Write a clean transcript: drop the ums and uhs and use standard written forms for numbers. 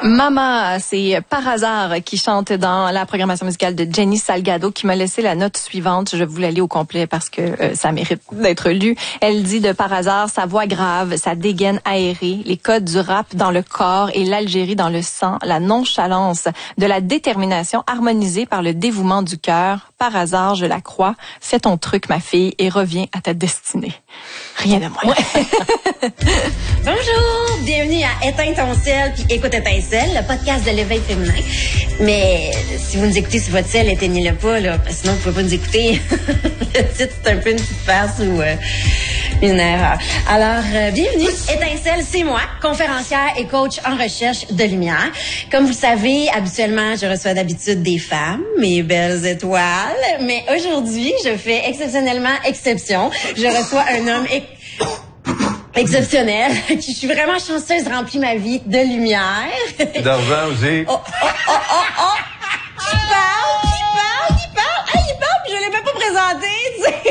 Maman, c'est Par hasard qui chante dans la programmation musicale de Jenny Salgado qui m'a laissé la note suivante. Je voulais aller au complet parce que ça mérite d'être lu. Elle dit de Par hasard, sa voix grave, sa dégaine aérée, les codes du rap dans le corps et l'Algérie dans le sang, la nonchalance de la détermination harmonisée par le dévouement du cœur. Par hasard, je la crois. Fais ton truc, ma fille, et reviens à ta destinée. Rien de moins. Ouais. Bonjour, bienvenue à Éteins ton sel puis Écoute Étincelle, le podcast de l'éveil féminin. Mais si vous nous écoutez sur votre sel, éteignez-le pas, là, parce que sinon vous pouvez pas nous écouter. Le titre, c'est un peu une petite farce ou une erreur. Alors, bienvenue. Étincelle, c'est moi, conférencière et coach en recherche de lumière. Comme vous le savez, habituellement, je reçois d'habitude des femmes, mes belles étoiles. Mais aujourd'hui, je fais exceptionnellement exception. Je reçois un homme exceptionnel, qui je suis vraiment chanceuse, remplit ma vie de lumière. D'argent aussi. Oh,